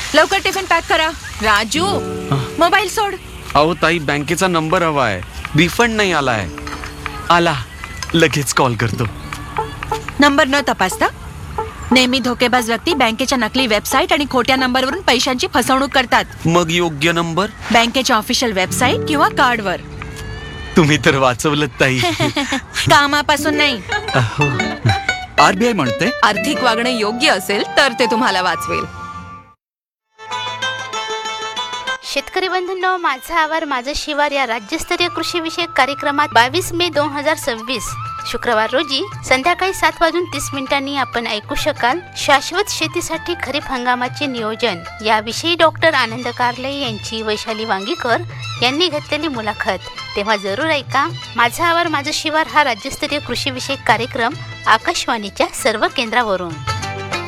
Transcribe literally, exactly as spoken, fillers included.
लवकर tiffin pack करा. Raju, mobile सोड. अहो ताई, बँकेचा नंबर हवाय. रिफंड नाही आलाय. आला, लगेच कॉल करतो. नंबर न तपासता नेहमी धोकेबाज व्यक्ती बँकेच्या नकली वेबसाईट आणि खोट्या नंबरवरून पैशांची फसवणूक करतात. मग योग्य नंबर बँकेच्या ऑफिशियल वेबसाईट किंवा कार्डवर. तुम्ही तर वाचवलं ताई. कामापासून नाही. आरबीआय म्हणते, आर्थिक वागणे योग्य असेल तर ते तुम्हाला वाचवेल. शेतकरी बंधूंनो, माझा आवार माझं शिवार या राज्यस्तरीय कृषी विषयक कार्यक्रमात बावीस मे दोन हजार सव्वीस शुक्रवार रोजी संध्याकाळी सात वाजून तीस मिनिटांनी आपण ऐकू शकाल शाश्वत शेतीसाठी खरीप हंगामाचे नियोजन याविषयी डॉक्टर आनंद कारले यांची वैशाली वांगीकर यांनी घेतलेली मुलाखत. तेव्हा जरूर ऐका. माझा आवार माझं शिवार हा राज्यस्तरीय कृषी विषयक कार्यक्रम आकाशवाणीच्या सर्व केंद्रावरून.